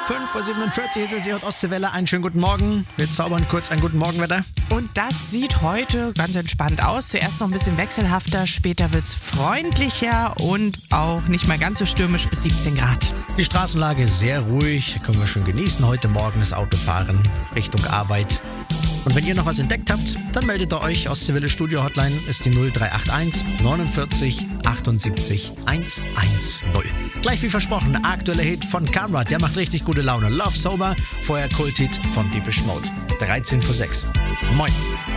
5:47 Uhr ist es hier auf Ostseewelle. Einen schönen guten Morgen. Wir zaubern kurz ein guten Morgenwetter. Und das sieht heute ganz entspannt aus. Zuerst noch ein bisschen wechselhafter, später wird's freundlicher und auch nicht mehr ganz so stürmisch bis 17 Grad. Die Straßenlage ist sehr ruhig. Können wir schon genießen heute Morgen das Autofahren Richtung Arbeit. Und wenn ihr noch was entdeckt habt, dann meldet ihr euch. Ostseewelle Studio Hotline ist die 0381 49 78 110. Gleich wie versprochen, der aktuelle Hit von Conrad, der macht richtig gute Laune. Love Sober, vorher Kulthit von Deepish Mode. 13 vor 6. Moin.